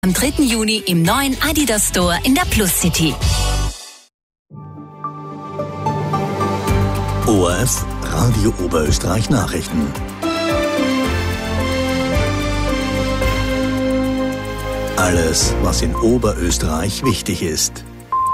Am 3. Juni im neuen Adidas Store in der Plus City. ORF Radio Oberösterreich Nachrichten. Alles, was in Oberösterreich wichtig ist.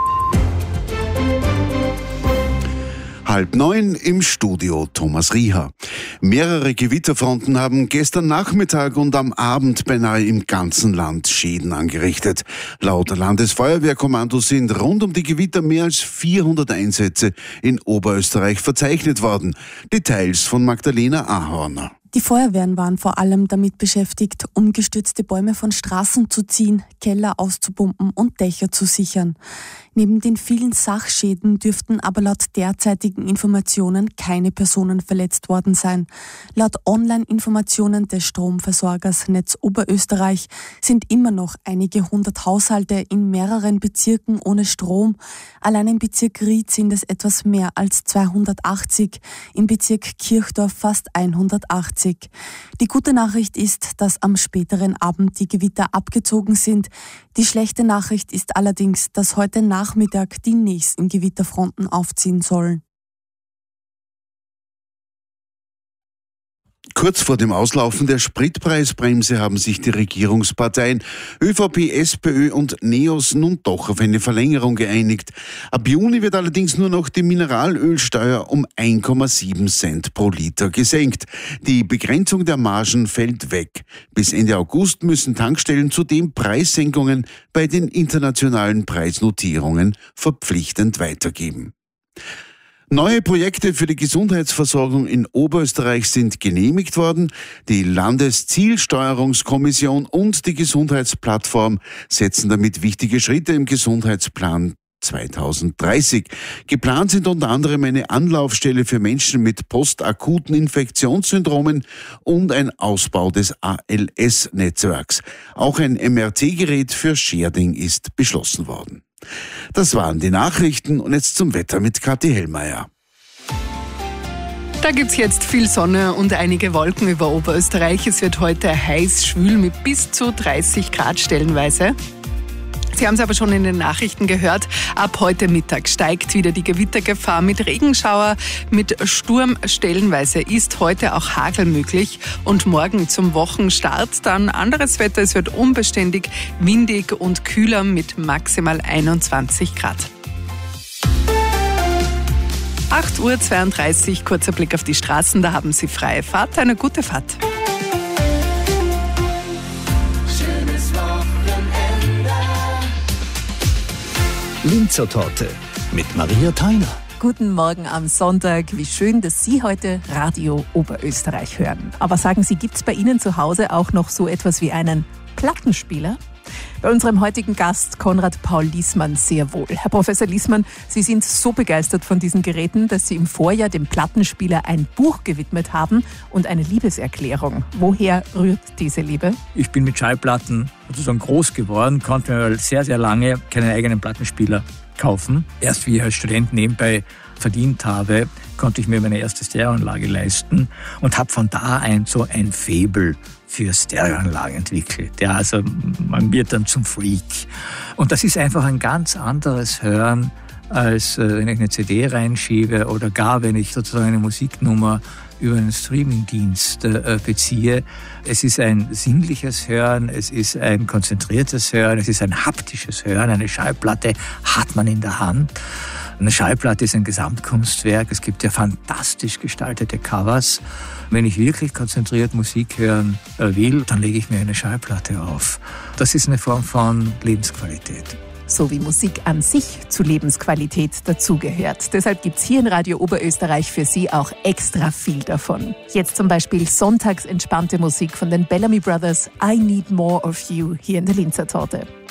8:30 im Studio Thomas Rieher. Mehrere Gewitterfronten haben gestern Nachmittag und am Abend beinahe im ganzen Land Schäden angerichtet. Laut Landesfeuerwehrkommando sind rund um die Gewitter mehr als 400 Einsätze in Oberösterreich verzeichnet worden. Details von Magdalena Ahorner. Die Feuerwehren waren vor allem damit beschäftigt, umgestürzte Bäume von Straßen zu ziehen, Keller auszupumpen und Dächer zu sichern. Neben den vielen Sachschäden dürften aber laut derzeitigen Informationen keine Personen verletzt worden sein. Laut Online-Informationen des Stromversorgers Netz Oberösterreich sind immer noch einige hundert Haushalte in mehreren Bezirken ohne Strom. Allein im Bezirk Ried sind es etwas mehr als 280, im Bezirk Kirchdorf fast 180. Die gute Nachricht ist, dass am späteren Abend die Gewitter abgezogen sind. Die schlechte Nachricht ist allerdings, dass heute Nachmittag die nächsten Gewitterfronten aufziehen sollen. Kurz vor dem Auslaufen der Spritpreisbremse haben sich die Regierungsparteien ÖVP, SPÖ und NEOS nun doch auf eine Verlängerung geeinigt. Ab Juni wird allerdings nur noch die Mineralölsteuer um 1,7 Cent pro Liter gesenkt. Die Begrenzung der Margen fällt weg. Bis Ende August müssen Tankstellen zudem Preissenkungen bei den internationalen Preisnotierungen verpflichtend weitergeben. Neue Projekte für die Gesundheitsversorgung in Oberösterreich sind genehmigt worden. Die Landeszielsteuerungskommission und die Gesundheitsplattform setzen damit wichtige Schritte im Gesundheitsplan 2030. Geplant sind unter anderem eine Anlaufstelle für Menschen mit postakuten Infektionssyndromen und ein Ausbau des ALS-Netzwerks. Auch ein MRT-Gerät für Scherding ist beschlossen worden. Das waren die Nachrichten und jetzt zum Wetter mit Kathi Hellmeier. Da gibt's jetzt viel Sonne und einige Wolken über Oberösterreich. Es wird heute heiß, schwül mit bis zu 30 Grad stellenweise. Sie haben es aber schon in den Nachrichten gehört. Ab heute Mittag steigt wieder die Gewittergefahr mit Regenschauer, mit Sturm stellenweise ist heute auch Hagel möglich. Und morgen zum Wochenstart dann anderes Wetter. Es wird unbeständig, windig und kühler mit maximal 21 Grad. 8:32 Uhr, kurzer Blick auf die Straßen. Da haben Sie freie Fahrt. Eine gute Fahrt. Linzer Torte mit Maria Theiner. Guten Morgen am Sonntag. Wie schön, dass Sie heute Radio Oberösterreich hören. Aber sagen Sie, gibt's bei Ihnen zu Hause auch noch so etwas wie einen Plattenspieler? Bei unserem heutigen Gast Konrad Paul Liessmann sehr wohl. Herr Professor Liessmann, Sie sind so begeistert von diesen Geräten, dass Sie im Vorjahr dem Plattenspieler ein Buch gewidmet haben und eine Liebeserklärung. Woher rührt diese Liebe? Ich bin mit Schallplatten sozusagen groß geworden, konnte mir sehr, sehr lange keinen eigenen Plattenspieler kaufen. Erst wie ich als Student nebenbei verdient habe, konnte ich mir meine erste Stereoanlage leisten und habe von da ein Faible für Stereoanlagen entwickelt. Ja, also man wird dann zum Freak. Und das ist einfach ein ganz anderes Hören, als wenn ich eine CD reinschiebe oder gar wenn ich sozusagen eine Musiknummer über einen Streamingdienst beziehe. Es ist ein sinnliches Hören, es ist ein konzentriertes Hören, es ist ein haptisches Hören. Eine Schallplatte hat man in der Hand. Eine Schallplatte ist ein Gesamtkunstwerk. Es gibt ja fantastisch gestaltete Covers. Wenn ich wirklich konzentriert Musik hören will, dann lege ich mir eine Schallplatte auf. Das ist eine Form von Lebensqualität. So wie Musik an sich zu Lebensqualität dazugehört. Deshalb gibt's hier in Radio Oberösterreich für Sie auch extra viel davon. Jetzt zum Beispiel sonntags entspannte Musik von den Bellamy Brothers, I Need More of You, hier in der Linzer Torte.